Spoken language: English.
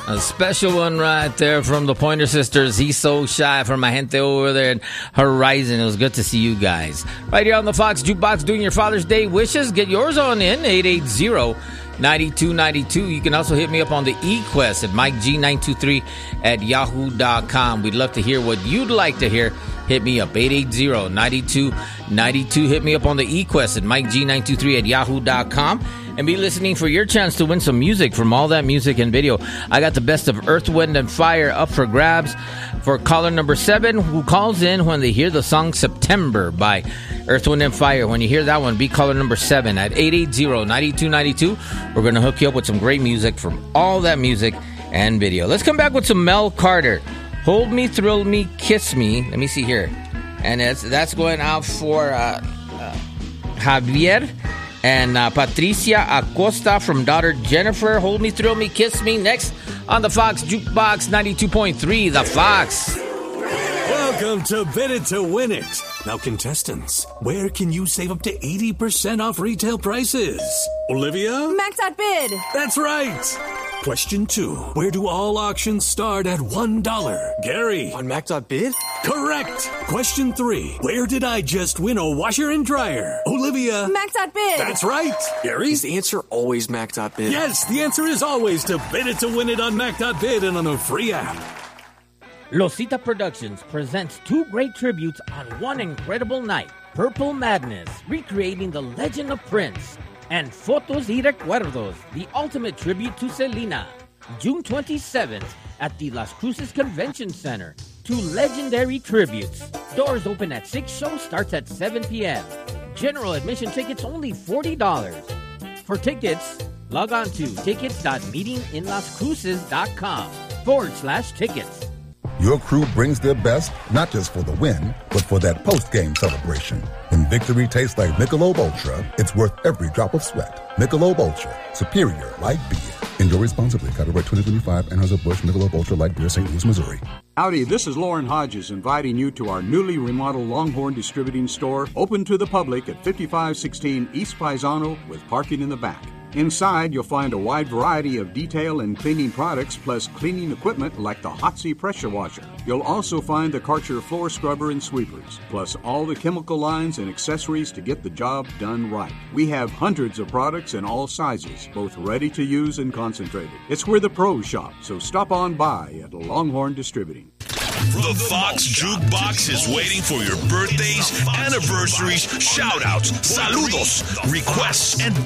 A special one right there from the Pointer Sisters. He's so shy, from my gente over there in Horizon. It was good to see you guys. Right here on the Fox Jukebox doing your Father's Day wishes. Get yours on in, 880-9292. You can also hit me up on the eQuest at MikeG923 at yahoo.com. We'd love to hear what you'd like to hear. Hit me up, 880-9292. Hit me up on the eQuest at MikeG923 at yahoo.com. And be listening for your chance to win some music from All That Music and Video. I got the best of Earth, Wind, and Fire up for grabs for caller number 7 who calls in when they hear the song September by Earth, Wind, and Fire. When you hear that one, be caller number 7 at 880-9292. We're going to hook you up with some great music from All That Music and Video. Let's come back with some Mel Carter. Hold Me, Thrill Me, Kiss Me. Let me see here. And that's going out for Javier and Patricia Acosta from daughter Jennifer. Hold Me, Thrill Me, Kiss Me. Next on the Fox Jukebox 92.3, The Fox. Welcome to Bid It to Win It. Now, contestants, where can you save up to 80% off retail prices? Olivia? Max.bid. That's right. Question 2. Where do all auctions start at $1? Gary? On Mac.bid? Correct. Question 3. Where did I just win a washer and dryer? Olivia? Mac.bid. That's right. Gary? Is the answer always Mac.bid? Yes, the answer is always to Bid It to Win It on Mac.bid and on the free app. Losita Productions presents 2 great tributes on one incredible night. Purple Madness, recreating the legend of Prince, and Fotos y Recuerdos, the ultimate tribute to Selena. June 27th at the Las Cruces Convention Center. 2 legendary tributes. Doors open at 6, show starts at 7 p.m. General admission tickets only $40. For tickets, log on to tickets.meetinginlascruces.com/tickets. Your crew brings their best, not just for the win, but for that post-game celebration. When victory tastes like Michelob Ultra, it's worth every drop of sweat. Michelob Ultra, superior like beer. Enjoy responsibly. Copyright 2025, Anheuser-Busch, Michelob Ultra Light Beer, St. Louis, Missouri. Howdy, this is Lauren Hodges inviting you to our newly remodeled Longhorn Distributing Store, open to the public at 5516 East Paisano with parking in the back. Inside, you'll find a wide variety of detail and cleaning products, plus cleaning equipment like the Hotsy pressure washer. You'll also find the Karcher floor scrubber and sweepers, plus all the chemical lines and accessories to get the job done right. We have hundreds of products in all sizes, both ready to use and concentrated. It's where the pros shop, so stop on by at Longhorn Distributing. The Fox Jukebox is waiting for your birthdays, anniversaries, shout-outs, saludos, requests, and